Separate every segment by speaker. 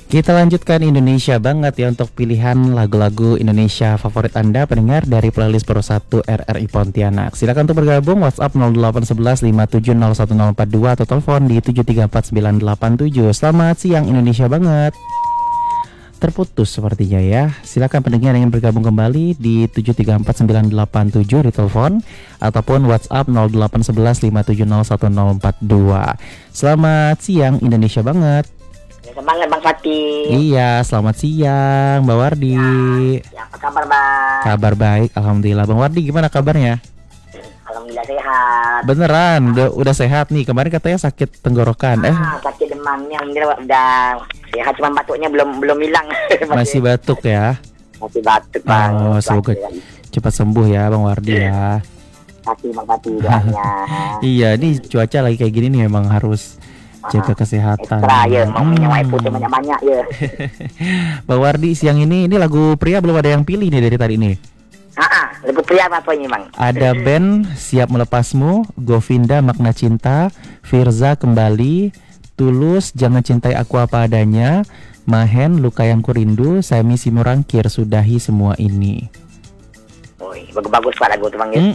Speaker 1: Kita lanjutkan Indonesia banget ya untuk pilihan lagu-lagu Indonesia favorit Anda pendengar dari playlist Pro 1 RRI Pontianak. Silakan untuk bergabung WhatsApp 0811 570142 atau telepon di 7349987. Selamat siang Indonesia banget. Terputus sepertinya ya. Silakan pendengar yang ingin bergabung kembali di 7349987 di telepon ataupun WhatsApp 0811 570142. Selamat siang Indonesia banget.
Speaker 2: Semangat Bang Fatih.
Speaker 1: Iya, selamat siang Mbak Wardi.
Speaker 2: Ya, apa kabar Bang?
Speaker 1: Kabar baik, alhamdulillah. Bang Wardi gimana kabarnya?
Speaker 2: Alhamdulillah sehat.
Speaker 1: Beneran, udah sehat nih. Kemarin katanya sakit tenggorokan.
Speaker 2: Sakit demamnya, alhamdulillah udah sehat, cuma batuknya belum hilang.
Speaker 1: Masih batuk ya?
Speaker 2: Masih batuk Bang.
Speaker 1: Oh, semoga cepat sembuh ya Bang Wardi ya.
Speaker 2: Kasih Bang Fatih doanya.
Speaker 1: Iya, ini cuaca lagi kayak gini nih, memang harus jaga kesehatan.
Speaker 2: Ekstra ya, mau minum air putih banyak-banyak ya.
Speaker 1: Bang Wardi, siang ini lagu pria belum ada yang pilih nih dari tadi nih.
Speaker 2: Lagu pria apa ini Bang?
Speaker 1: Ada band Siap Melepasmu, Govinda Makna Cinta, Firza Kembali, Tulus Jangan Cintai Aku Apa Adanya, Mahen Luka Yang Kurindu, Semi Simurangkir Sudahi Semua Ini.
Speaker 2: Woi, bagus-bagus Pak lagu tuh Bang ya.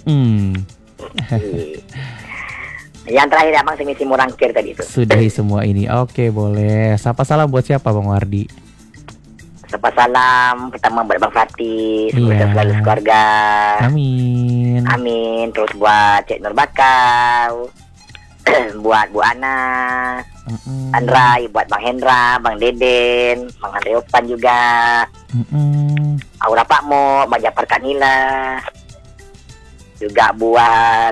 Speaker 2: Yang terakhir ya Bang, Semi Simurangkir tadi itu.
Speaker 1: Sudahi Semua Ini. Oke, boleh. Sapa salam buat siapa Bang Wardi?
Speaker 2: Sapa salam pertama buat Bang Fatih,
Speaker 1: Iya.
Speaker 2: selalu keluarga.
Speaker 1: Amin.
Speaker 2: Amin. Terus buat Cik Nur Bakau, buat Bu Ana, Andrai, buat Bang Hendra, Bang Deden, Bang Andre Opan juga, Aura Pakmo, Bang Jafar Kanila, juga buat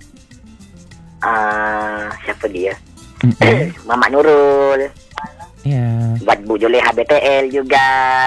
Speaker 2: siapa dia? Mamak Nurul.
Speaker 1: Iya.
Speaker 2: Buat Bu Joleha BTL juga,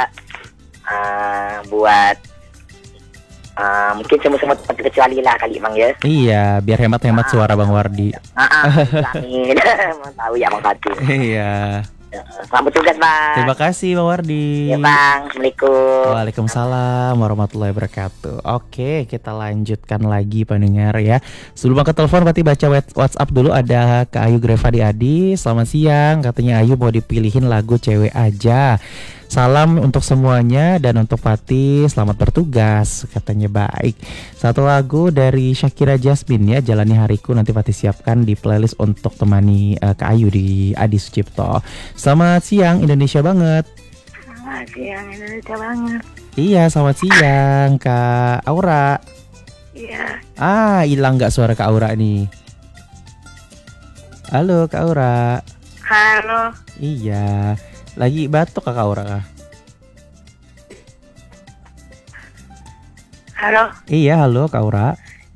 Speaker 2: buat mungkin semua terkecuali lah kali Bang ya.
Speaker 1: Iya, biar hemat-hemat suara Bang Wardi.
Speaker 2: Amin. Mau tahu ya Bang Fatih.
Speaker 1: Iya.
Speaker 2: Selamat bertugas Bang.
Speaker 1: Terima kasih Bang Wardi.
Speaker 2: Ya Bang, Assalamualaikum.
Speaker 1: Waalaikumsalam warahmatullahi wabarakatuh. Oke, kita lanjutkan lagi pendengar ya. Sebelum ke telepon berarti baca WhatsApp dulu. Ada Kak Ayu Greva di Adi. Selamat siang, katanya Ayu mau dipilihin lagu cewek aja. Salam untuk semuanya dan untuk Fatih, selamat bertugas, katanya baik. Satu lagu dari Shakira Jasmine ya, Jalani Hariku, nanti Fatih siapkan di playlist untuk temani Kak Ayu di Adi Sucipto. Selamat siang Indonesia banget.
Speaker 3: Selamat siang Indonesia banget.
Speaker 1: Iya, selamat siang Kak Aura.
Speaker 3: Iya.
Speaker 1: Hilang nggak suara Kak Aura nih? Halo Kak Aura.
Speaker 3: Halo.
Speaker 1: Iya. Lagi batuk Kak Aura kah?
Speaker 3: Halo.
Speaker 1: Iya, halo Kak Aura.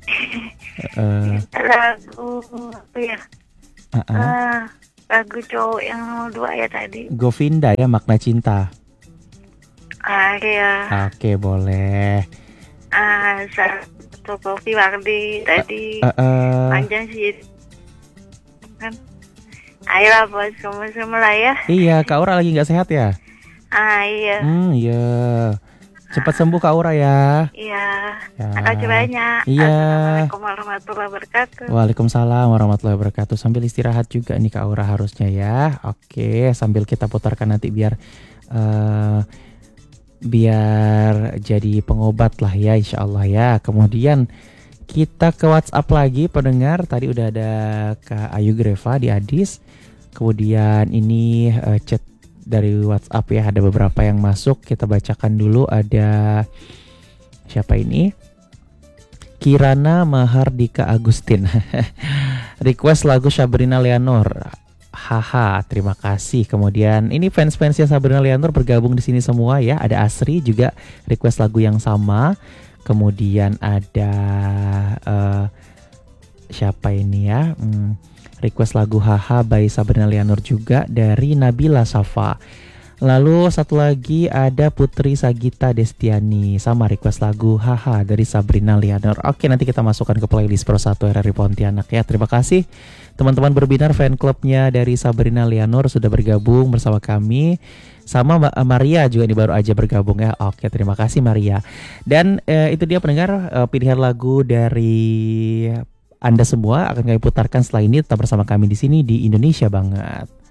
Speaker 3: Lagu apa ya? Lagu cowok yang nomor 2 ya tadi.
Speaker 1: Govinda ya, Makna Cinta.
Speaker 3: Iya.
Speaker 1: Oke, boleh.
Speaker 3: Satu kopi Wardi tadi. Panjang sih. Kan. Ayolah buat semua lah ya.
Speaker 1: Iya, Kak Aura lagi nggak sehat ya?
Speaker 3: Iya.
Speaker 1: Iya. Cepat sembuh Kak Aura ya.
Speaker 3: Iya.
Speaker 1: Ya.
Speaker 3: Makasih banyak.
Speaker 1: Iya.
Speaker 3: Assalamualaikum warahmatullahi wabarakatuh.
Speaker 1: Waalaikumsalam warahmatullahi wabarakatuh. Sambil istirahat juga nih Kak Aura harusnya ya. Oke, sambil kita putarkan nanti biar jadi pengobat lah ya, insya Allah ya. Kemudian kita ke WhatsApp lagi pendengar. Tadi udah ada Kak Ayu Greva di Adis. Kemudian ini chat dari WhatsApp ya, ada beberapa yang masuk. Kita bacakan dulu. Ada siapa ini? Kirana Mahardika Agustin. Request lagu Sabrina Leonor. Haha, terima kasih. Kemudian ini fans-fansnya Sabrina Leonor bergabung di sini semua ya. Ada Asri juga request lagu yang sama. Kemudian ada siapa ini ya? Request lagu Haha by Sabrina Leonor juga dari Nabila Safa. Lalu satu lagi ada Putri Sagita Destiani sama request lagu Haha dari Sabrina Leonor. Oke, nanti kita masukkan ke playlist Pro 1 RRI Pontianak ya. Terima kasih teman-teman berbinar fan clubnya dari Sabrina Leonor sudah bergabung bersama kami. Sama Mbak Maria juga ini baru aja bergabung ya. Oke, terima kasih Maria. Dan itu dia pendengar pilihan lagu dari Anda semua akan kami putarkan setelah ini. Tetap bersama kami di sini di Indonesia Banget.